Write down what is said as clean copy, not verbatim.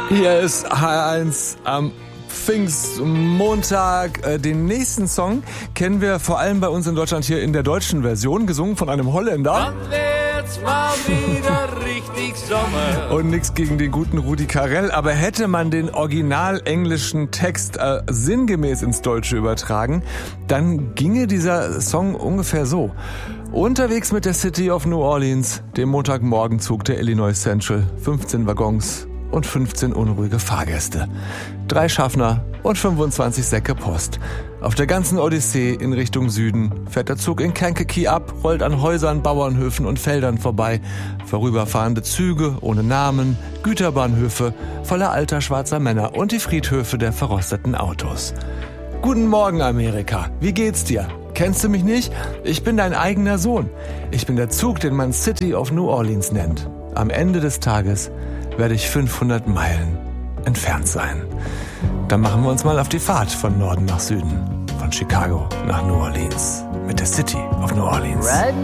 Hier ist H1 am Pfingstmontag. Den nächsten Song kennen wir vor allem bei uns in Deutschland hier in der deutschen Version, gesungen von einem Holländer. Dann wird's mal wieder richtig Sommer. Und nichts gegen den guten Rudi Carrell, aber hätte man den original englischen Text sinngemäß ins Deutsche übertragen, dann ginge dieser Song ungefähr so. Unterwegs mit der City of New Orleans, dem Montagmorgenzug der Illinois Central, 15 Waggons und 15 unruhige Fahrgäste. 3 Schaffner und 25 Säcke Post. Auf der ganzen Odyssee in Richtung Süden fährt der Zug in Kankakee ab, rollt an Häusern, Bauernhöfen und Feldern vorbei. Vorüberfahrende Züge ohne Namen, Güterbahnhöfe voller alter schwarzer Männer und die Friedhöfe der verrosteten Autos. Guten Morgen, Amerika. Wie geht's dir? Kennst du mich nicht? Ich bin dein eigener Sohn. Ich bin der Zug, den man City of New Orleans nennt. Am Ende des Tages werde ich 500 Meilen entfernt sein. Dann machen wir uns mal auf die Fahrt von Norden nach Süden. Von Chicago nach New Orleans. Mit der City of New Orleans. Right